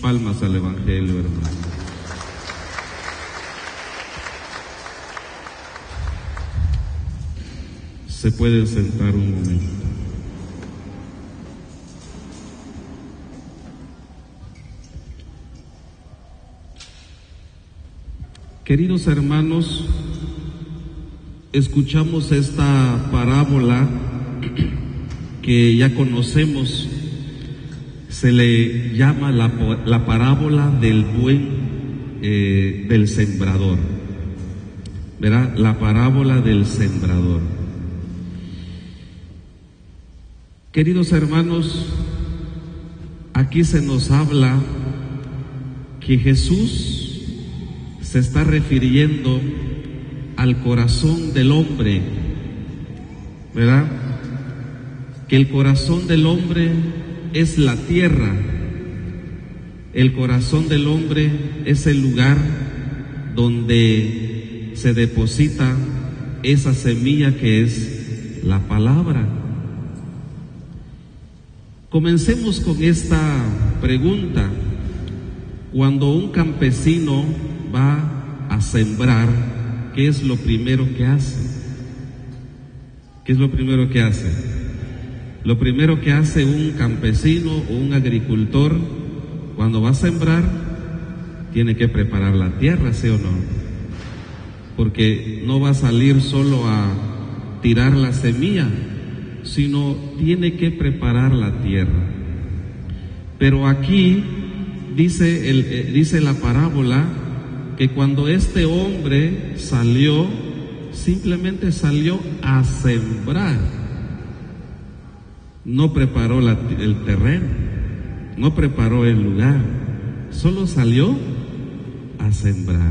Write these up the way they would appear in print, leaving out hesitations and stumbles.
palmas al Evangelio, hermano. Se pueden sentar un momento. Queridos hermanos, escuchamos esta parábola que ya conocemos. Se le llama la parábola del del sembrador, ¿verdad? La parábola del sembrador. Queridos hermanos, aquí se nos habla que Jesús se está refiriendo al corazón del hombre, ¿verdad? Que el corazón del hombre es la tierra. El corazón del hombre es el lugar donde se deposita esa semilla que es la palabra. Comencemos con esta pregunta. Cuando un campesino va a sembrar, ¿qué es lo primero que hace? ¿Qué es lo primero que hace? Lo primero que hace un campesino o un agricultor cuando va a sembrar, tiene que preparar la tierra, ¿sí o no? Porque no va a salir solo a tirar la semilla, sino tiene que preparar la tierra. Pero aquí dice la parábola que cuando este hombre salió, simplemente salió a sembrar. No preparó el terreno, no preparó el lugar, solo salió a sembrar.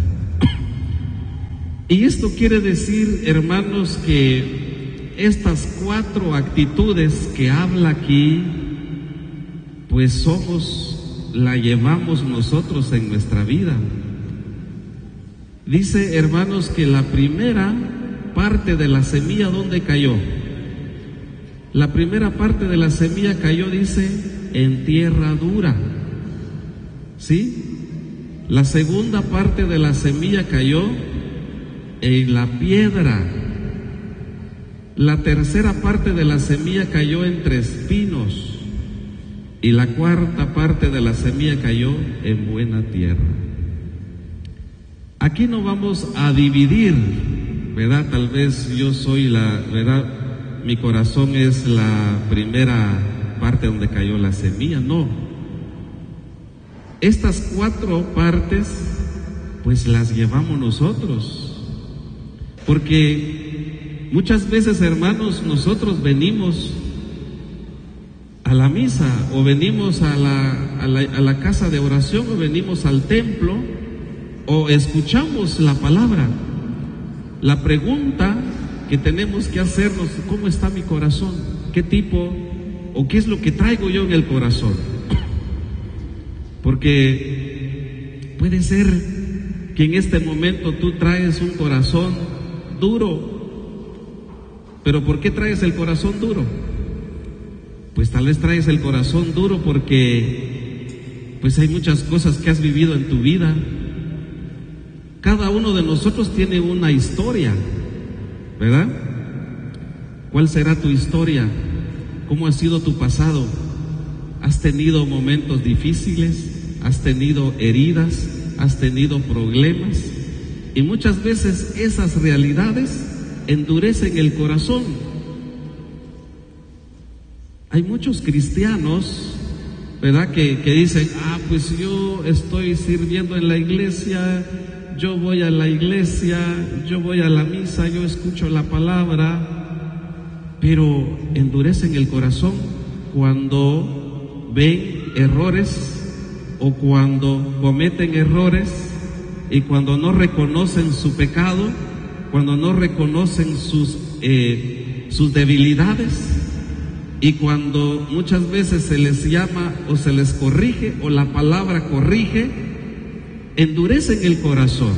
Y esto quiere decir, hermanos, que estas 4 actitudes que habla aquí, pues la llevamos nosotros en nuestra vida. Dice, hermanos, que la primera parte de la semilla, ¿dónde cayó? La primera parte de la semilla cayó, dice, en tierra dura, ¿sí? La segunda parte de la semilla cayó en la piedra. La tercera parte de la semilla cayó entre espinos. Y la cuarta parte de la semilla cayó en buena tierra. Aquí no vamos a dividir, ¿verdad? Tal vez yo soy ¿verdad? Mi corazón es la primera parte donde cayó la semilla. No. Estas 4 partes, pues las llevamos nosotros. Porque muchas veces, hermanos, nosotros venimos a la misa, o venimos a la casa de oración, o venimos al templo, o escuchamos la palabra. La pregunta que tenemos que hacernos: ¿cómo está mi corazón? ¿Qué tipo o qué es lo que traigo yo en el corazón? Porque puede ser que en este momento tú traes un corazón duro. ¿Pero por qué traes el corazón duro? Pues tal vez traes el corazón duro porque pues hay muchas cosas que has vivido en tu vida. Cada uno de nosotros tiene una historia, ¿verdad? ¿Cuál será tu historia? ¿Cómo ha sido tu pasado? ¿Has tenido momentos difíciles? ¿Has tenido heridas? ¿Has tenido problemas? Y muchas veces esas realidades endurecen el corazón. Hay muchos cristianos, ¿verdad? Que dicen: pues yo estoy sirviendo en la iglesia, yo voy a la iglesia, yo voy a la misa, yo escucho la palabra, pero endurecen el corazón cuando ven errores o cuando cometen errores, y cuando no reconocen su pecado, cuando no reconocen sus debilidades, y cuando muchas veces se les llama o se les corrige o la palabra corrige, endurecen el corazón.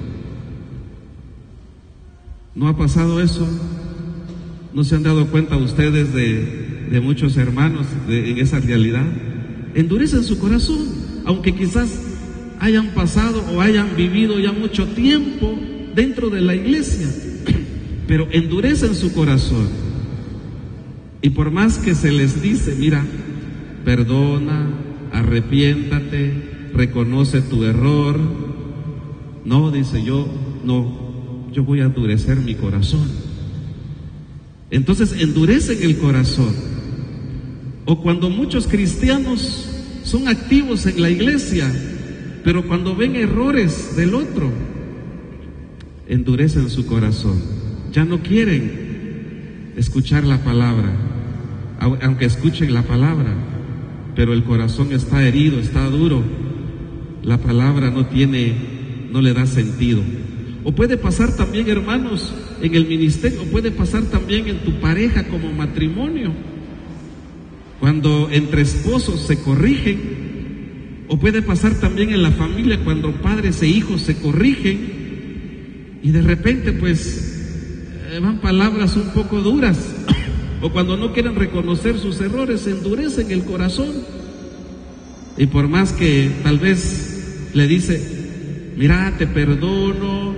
¿No ha pasado eso? ¿No se han dado cuenta ustedes de muchos hermanos en esa realidad? Endurecen su corazón. aunque quizás hayan pasado o hayan vivido ya mucho tiempo dentro de la iglesia, pero endurecen su corazón. Y por más que se les dice, mira, perdona, arrepiéntate, reconoce tu error, no, dice yo voy a endurecer mi corazón. Entonces endurecen el corazón. O cuando muchos cristianos son activos en la iglesia, pero cuando ven errores del otro, endurecen su corazón. Ya no quieren escuchar la palabra, aunque escuchen la palabra, pero el corazón está herido, está duro. La palabra no le da sentido. O puede pasar también, hermanos, en el ministerio, o puede pasar también en tu pareja como matrimonio, cuando entre esposos se corrigen, o puede pasar también en la familia cuando padres e hijos se corrigen y de repente van palabras un poco duras, o cuando no quieren reconocer sus errores, endurecen el corazón. Y por más que tal vez le dice, mira, te perdono,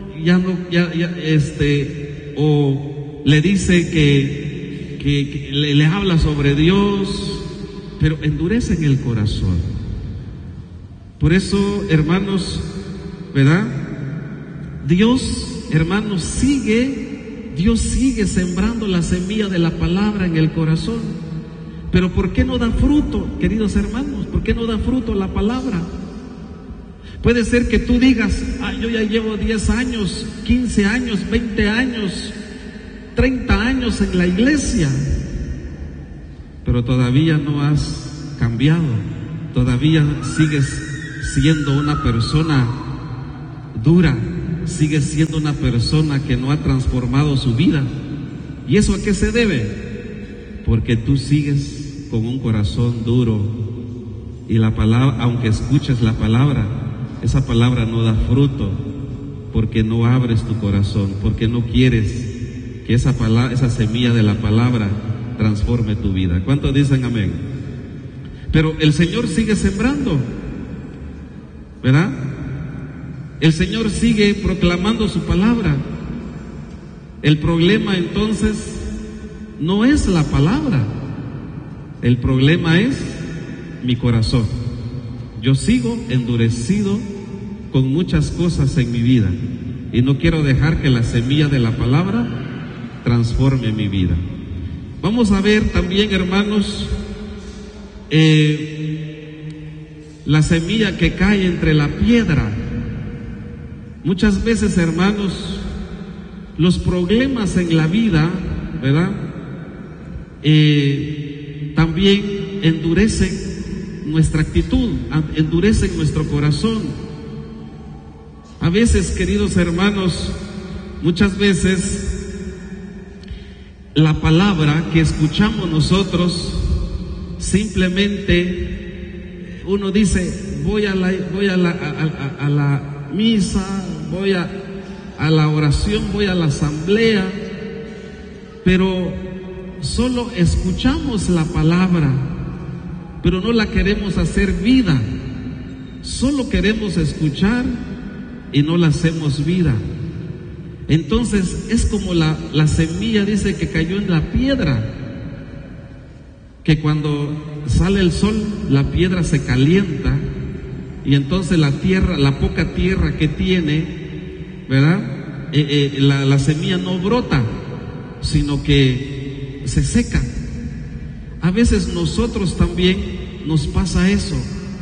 o le dice que le habla sobre Dios, pero endurecen el corazón. Por eso, hermanos, ¿verdad? Dios, hermanos, Dios sigue sembrando la semilla de la palabra en el corazón. Pero ¿por qué no da fruto, queridos hermanos? ¿Por qué no da fruto la palabra? Puede ser que tú digas, yo ya llevo 10 años, 15 años, 20 años, 30 años en la iglesia, pero todavía no has cambiado, todavía sigues siendo una persona dura, sigues siendo una persona que no ha transformado su vida. ¿Y eso a qué se debe? Porque tú sigues con un corazón duro, y la palabra, aunque escuches la palabra, esa palabra no da fruto, porque no abres tu corazón, porque no quieres que esa semilla de la palabra transforme tu vida. ¿Cuántos dicen amén? Pero el Señor sigue sembrando, ¿verdad? El Señor sigue proclamando su palabra. El problema entonces no es la palabra, el problema es mi corazón. Yo sigo endurecido con muchas cosas en mi vida y no quiero dejar que la semilla de la palabra transforme mi vida. Vamos a ver también, hermanos, la semilla que cae entre la piedra. Muchas veces, hermanos, los problemas en la vida, ¿verdad? También endurecen nuestra actitud, endurecen nuestro corazón. A veces, queridos hermanos, muchas veces la palabra que escuchamos nosotros, simplemente uno dice, voy a la misa, voy a la oración, voy a la asamblea, pero solo escuchamos la palabra, pero no la queremos hacer vida. Solo queremos escuchar y no la hacemos vida. Entonces es como la semilla, dice, que cayó en la piedra, que cuando sale el sol la piedra se calienta y entonces la tierra, la poca tierra que tiene, ¿verdad? La semilla no brota, sino que se seca. A veces nosotros también nos pasa eso.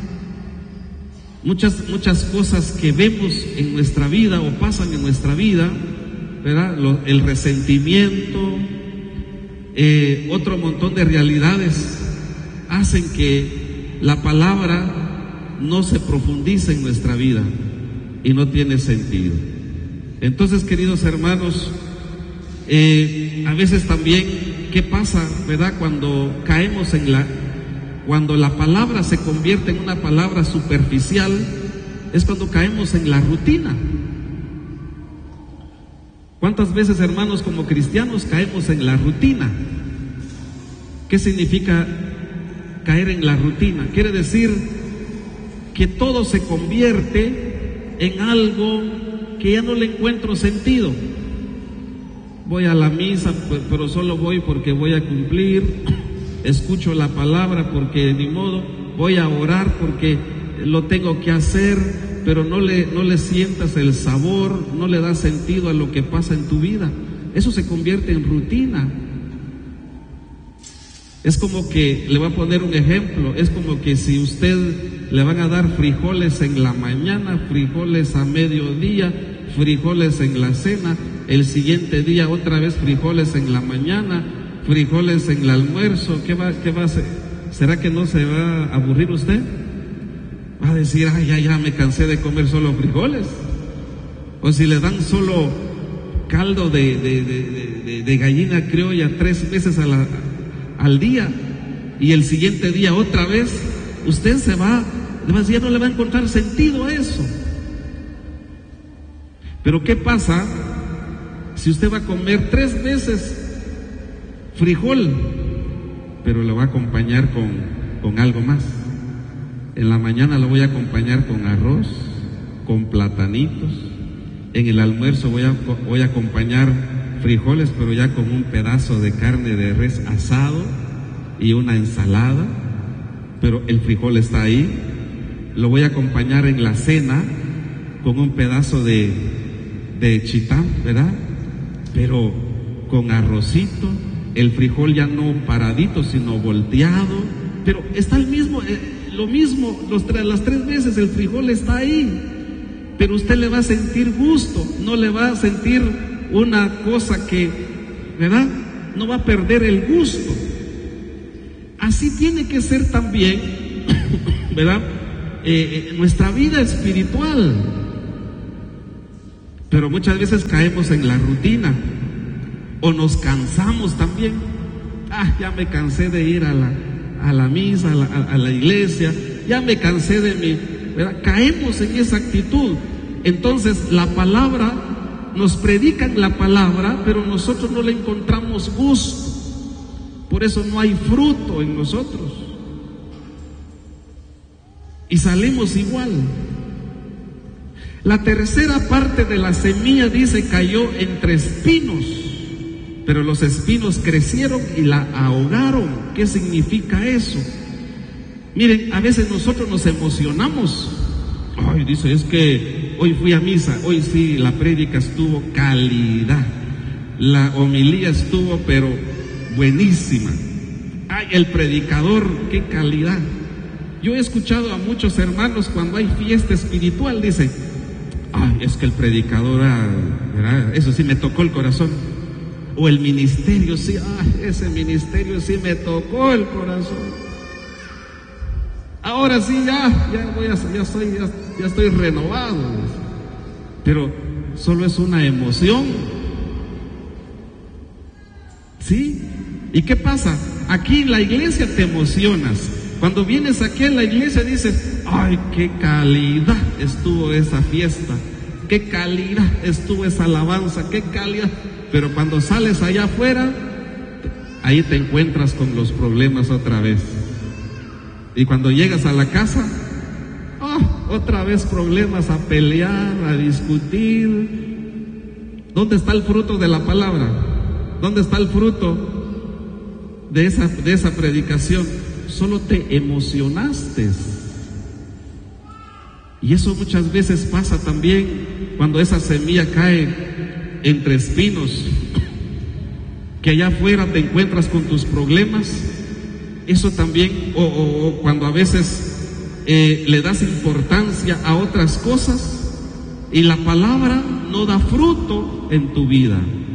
Muchas cosas que vemos en nuestra vida o pasan en nuestra vida, ¿verdad? El resentimiento, otro montón de realidades hacen que la palabra no se profundice en nuestra vida y no tiene sentido. Entonces, queridos hermanos, a veces también, ¿qué pasa, verdad? Cuando caemos cuando la palabra se convierte en una palabra superficial, es cuando caemos en la rutina. ¿Cuántas veces, hermanos, como cristianos caemos en la rutina? ¿Qué significa caer en la rutina? Quiere decir que todo se convierte en algo que ya no le encuentro sentido. Voy a la misa, pero solo voy porque voy a cumplir. Escucho la palabra porque ni modo. Voy a orar porque lo tengo que hacer, pero no le sientas el sabor, no le das sentido a lo que pasa en tu vida. Eso se convierte en rutina. Es como que, le voy a poner un ejemplo, es como que si usted le van a dar frijoles en la mañana, frijoles a mediodía, frijoles en la cena, el siguiente día otra vez frijoles en la mañana, frijoles en el almuerzo. ¿Qué va a hacer? ¿Será que no se va a aburrir usted? Va a decir, ay, ya me cansé de comer solo frijoles. O si le dan solo caldo de gallina criolla 3 veces al día, y el siguiente día otra vez, usted se va, además ya no le va a encontrar sentido a eso. Pero ¿qué pasa si usted va a comer 3 veces frijol, pero lo va a acompañar con algo más? En la mañana lo voy a acompañar con arroz, con platanitos. En el almuerzo voy a acompañar frijoles, pero ya con un pedazo de carne de res asado y una ensalada, pero el frijol está ahí. Lo voy a acompañar en la cena con un pedazo de chitán, ¿verdad? Pero con arrocito, el frijol ya no paradito, sino volteado, pero está lo mismo, las 3 veces el frijol está ahí, pero usted le va a sentir gusto, no le va a sentir una cosa que, ¿verdad? No va a perder el gusto. Así tiene que ser también, ¿verdad? Nuestra vida espiritual. Pero muchas veces caemos en la rutina, o nos cansamos también. Ya me cansé de ir a la misa, a la iglesia, ya me cansé de mí, ¿verdad? Caemos en esa actitud. Entonces la palabra, nos predican la palabra, pero nosotros no le encontramos gusto. Por eso no hay fruto en nosotros. Y salimos igual. La tercera parte de la semilla, dice, cayó entre espinos, pero los espinos crecieron y la ahogaron. ¿Qué significa eso? Miren, a veces nosotros nos emocionamos. Ay, dice, es que hoy fui a misa, hoy sí, la prédica estuvo calidad, la homilía estuvo pero buenísima. Ay, el predicador, qué calidad. Yo he escuchado a muchos hermanos cuando hay fiesta espiritual, dicen, ay, es que el predicador, ¿verdad? Eso sí me tocó el corazón. O el ministerio, sí, ay, ese ministerio sí me tocó el corazón. Ahora sí, ya estoy renovado. Pero solo es una emoción. ¿Sí? ¿Y qué pasa? Aquí en la iglesia te emocionas. Cuando vienes aquí en la iglesia dices, ay, qué calidad estuvo esa fiesta, qué calidad estuvo esa alabanza, qué calidad. Pero cuando sales allá afuera, ahí te encuentras con los problemas otra vez. Y cuando llegas a la casa, otra vez problemas, a pelear, a discutir. ¿Dónde está el fruto de la palabra? ¿Dónde está el fruto de esa predicación? Solo te emocionaste. Y eso muchas veces pasa también cuando esa semilla cae entre espinos, que allá afuera te encuentras con tus problemas. Eso también, o cuando a veces le das importancia a otras cosas y la palabra no da fruto en tu vida.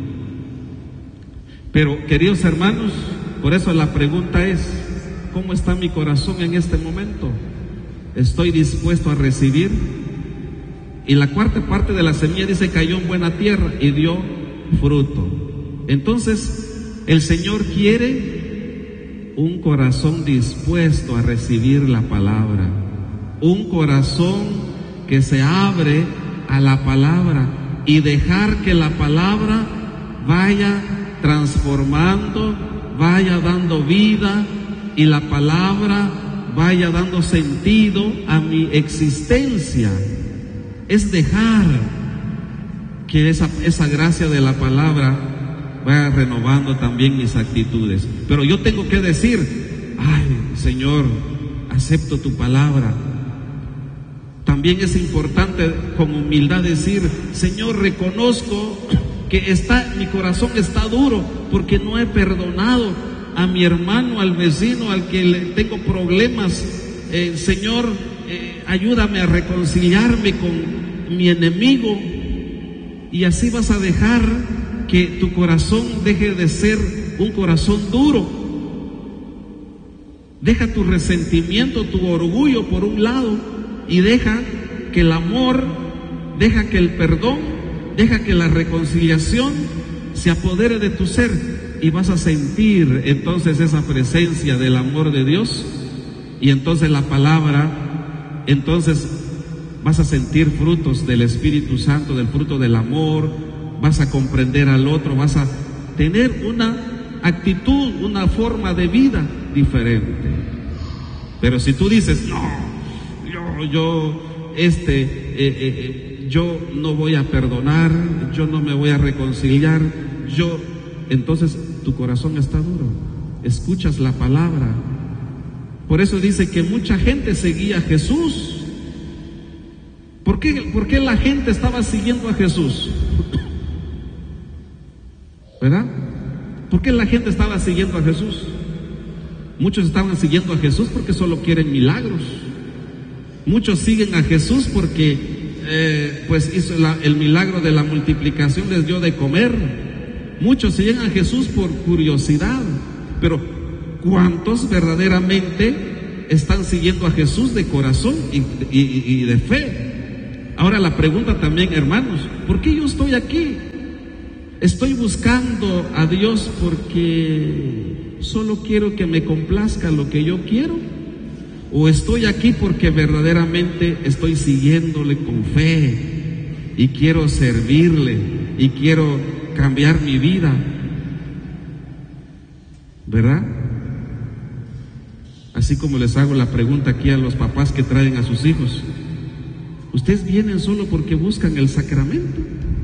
Pero, queridos hermanos, por eso la pregunta es, ¿cómo está mi corazón en este momento? ¿Estoy dispuesto a recibir? Y la cuarta parte de la semilla dice, cayó en buena tierra y dio fruto. Entonces, el Señor quiere un corazón dispuesto a recibir la palabra, un corazón que se abre a la palabra y dejar que la palabra vaya transformando, vaya dando vida, y la palabra vaya dando sentido a mi existencia. Es dejar que esa gracia de la palabra vaya renovando también mis actitudes. Pero yo tengo que decir: ay, Señor, acepto tu palabra. También es importante con humildad decir: Señor, reconozco que mi corazón está duro porque no he perdonado a mi hermano, al vecino, al que le tengo problemas. Señor, ayúdame a reconciliarme con mi enemigo. Y así vas a dejar que tu corazón deje de ser un corazón duro. Deja tu resentimiento, tu orgullo por un lado, y deja que el amor, deja que el perdón, deja que la reconciliación se apodere de tu ser, y vas a sentir entonces esa presencia del amor de Dios, y entonces la palabra, entonces vas a sentir frutos del Espíritu Santo, del fruto del amor, vas a comprender al otro, vas a tener una actitud, una forma de vida diferente. Pero si tú dices: no, yo no voy a perdonar, yo no me voy a reconciliar, entonces tu corazón está duro. Escuchas la palabra. Por eso dice que mucha gente seguía a Jesús. ¿Por qué la gente estaba siguiendo a Jesús? ¿Verdad? ¿Por qué la gente estaba siguiendo a Jesús? Muchos estaban siguiendo a Jesús porque solo quieren milagros. Muchos siguen a Jesús porque pues hizo el milagro de la multiplicación, les dio de comer. Muchos siguen a Jesús por curiosidad. Pero ¿cuántos verdaderamente están siguiendo a Jesús de corazón y de fe? Ahora la pregunta también, hermanos: ¿por qué yo estoy aquí? ¿Estoy buscando a Dios porque solo quiero que me complazca lo que yo quiero? ¿O estoy aquí porque verdaderamente estoy siguiéndole con fe y quiero servirle y quiero cambiar mi vida? ¿Verdad? Así como les hago la pregunta aquí a los papás que traen a sus hijos: ¿ustedes vienen solo porque buscan el sacramento?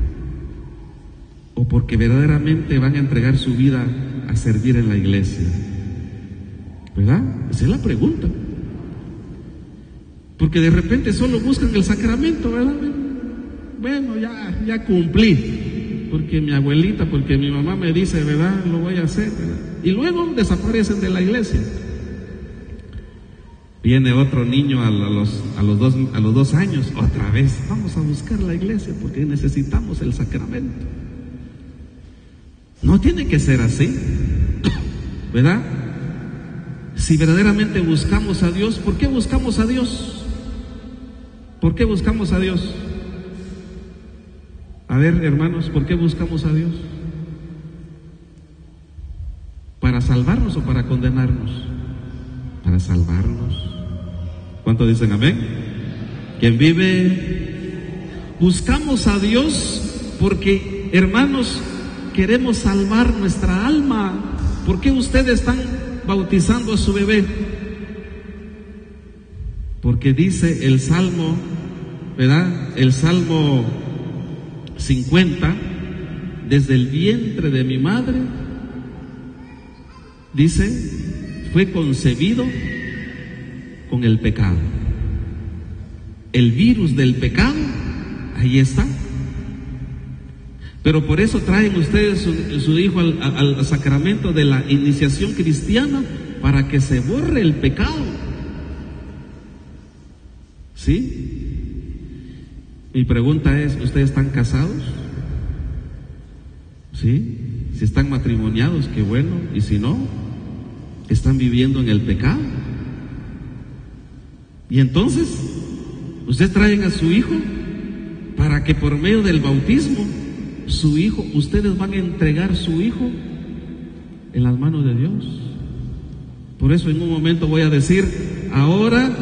¿O porque verdaderamente van a entregar su vida a servir en la iglesia? ¿Verdad? Esa es la pregunta. Porque de repente solo buscan el sacramento, ¿verdad? Bueno, ya cumplí, porque mi abuelita, porque mi mamá me dice, ¿verdad? Lo voy a hacer, ¿verdad? Y luego desaparecen de la iglesia. Viene otro niño a los 2 años, otra vez: vamos a buscar la iglesia porque necesitamos el sacramento. No tiene que ser así, ¿verdad? Si verdaderamente buscamos a Dios, ¿por qué buscamos a Dios? ¿Por qué buscamos a Dios? A ver, hermanos, ¿por qué buscamos a Dios? ¿Para salvarnos o para condenarnos? Para salvarnos. ¿Cuánto dicen amén? ¿Quién vive? Buscamos a Dios porque, hermanos, queremos salvar nuestra alma. ¿Por qué ustedes están bautizando a su bebé? Porque dice el Salmo, ¿verdad? El Salmo 50: desde el vientre de mi madre, dice, fue concebido con el pecado. El virus del pecado, ahí está. Pero por eso traen ustedes su hijo al sacramento de la iniciación cristiana, para que se borre el pecado. ¿Sí? Mi pregunta es: ¿ustedes están casados? ¿Sí? Si están matrimoniados, qué bueno. Y si no, están viviendo en el pecado. Y entonces, ustedes traen a su hijo para que por medio del bautismo, su hijo, ustedes van a entregar su hijo en las manos de Dios. Por eso en un momento voy a decir: ahora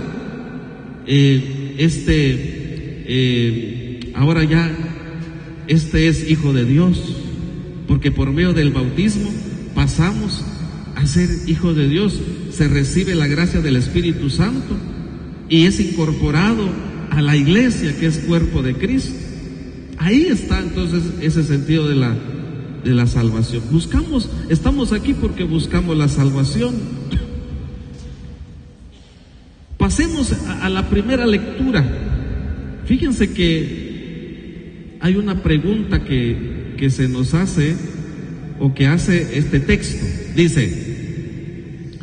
ahora ya es hijo de Dios, porque por medio del bautismo pasamos a ser hijo de Dios. se recibe la gracia del Espíritu Santo y es incorporado a la iglesia, que es cuerpo de Cristo. Ahí está entonces ese sentido de la salvación. Estamos aquí porque buscamos la salvación. Pasemos a la primera lectura. Fíjense que hay una pregunta que se nos hace, o que hace este texto. Dice,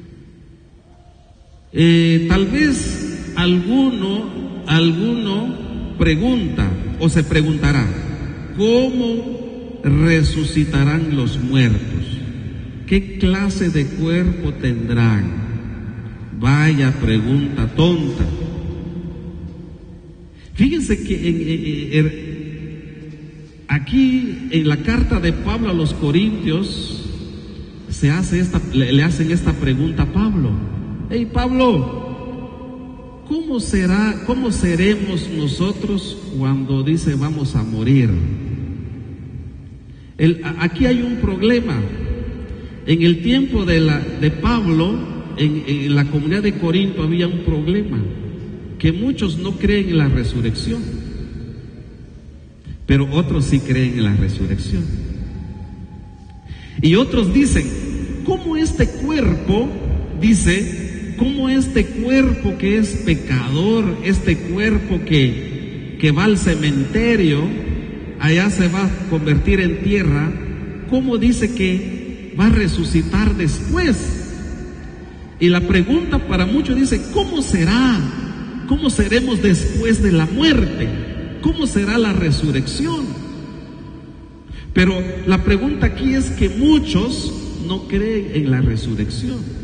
tal vez alguno pregunta o se preguntará, ¿cómo resucitarán los muertos? ¿Qué clase de cuerpo tendrán? Vaya pregunta tonta. Fíjense que aquí en la carta de Pablo a los Corintios le hacen esta pregunta a Pablo. Hey Pablo, ¿cómo seremos nosotros cuando dice vamos a morir? Aquí hay un problema. En el tiempo de Pablo, en la comunidad de Corinto había un problema, que muchos no creen en la resurrección, pero otros sí creen en la resurrección. Y otros dicen, ¿cómo este cuerpo que es pecador, este cuerpo que va al cementerio, allá se va a convertir en tierra, cómo dice que va a resucitar después? Y la pregunta para muchos dice, ¿cómo será? ¿Cómo seremos después de la muerte? ¿Cómo será la resurrección? Pero la pregunta aquí es que muchos no creen en la resurrección.